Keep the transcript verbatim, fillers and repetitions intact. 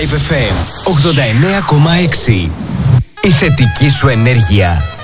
Vibe εφ εμ ογδόντα εννέα κόμμα έξι. Η θετική σου ενέργεια